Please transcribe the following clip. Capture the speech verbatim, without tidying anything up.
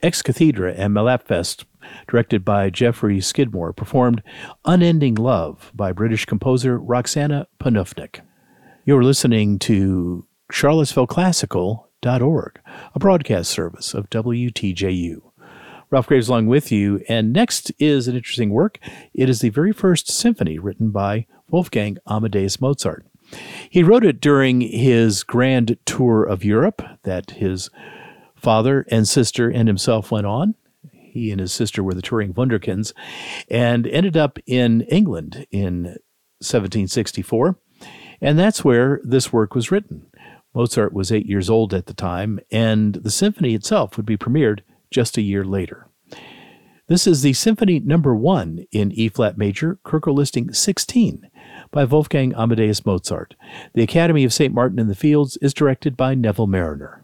Ex Cathedra and Malapfest, directed by Jeffrey Skidmore, performed Unending Love by British composer Roxana Panufnik. You're listening to Charlottesville Classical dot org, a broadcast service of W T J U. Ralph Graves along with you, and next is an interesting work. It is the very first symphony written by Wolfgang Amadeus Mozart. He wrote it during his grand tour of Europe that his father and sister and himself went on. He and his sister were the touring Wunderkinds, and ended up in England in seventeen sixty-four, and that's where this work was written. Mozart was eight years old at the time, and the symphony itself would be premiered just a year later. This is the Symphony Number One in E-flat major, Köchel listing sixteen, by Wolfgang Amadeus Mozart. The Academy of Saint Martin in the Fields is directed by Neville Mariner.